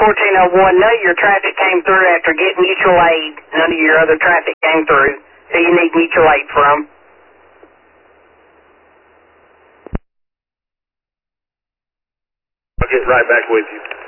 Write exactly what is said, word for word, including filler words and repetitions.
fourteen oh one, none of your traffic came through after getting mutual aid. None of your other traffic came through. So you need mutual aid from. I'll get right back with you.